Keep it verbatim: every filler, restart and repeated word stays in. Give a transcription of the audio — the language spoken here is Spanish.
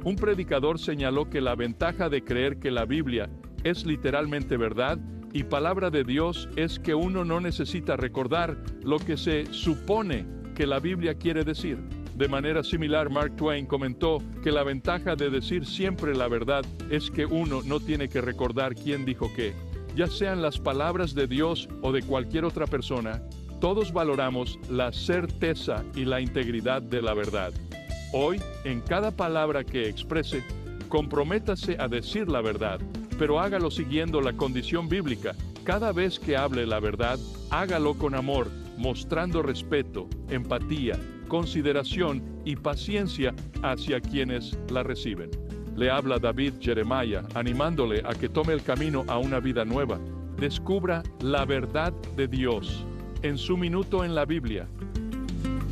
Un predicador señaló que la ventaja de creer que la Biblia es literalmente verdad y palabra de Dios es que uno no necesita recordar lo que se supone que la Biblia quiere decir. De manera similar, Mark Twain comentó que la ventaja de decir siempre la verdad es que uno no tiene que recordar quién dijo qué. Ya sean las palabras de Dios o de cualquier otra persona, todos valoramos la certeza y la integridad de la verdad. Hoy, en cada palabra que exprese, comprométase a decir la verdad, pero hágalo siguiendo la condición bíblica. Cada vez que hable la verdad, hágalo con amor, mostrando respeto, empatía, consideración y paciencia hacia quienes la reciben. Le habla David Jeremiah, animándole a que tome el camino a una vida nueva. Descubra la verdad de Dios en su minuto en la Biblia.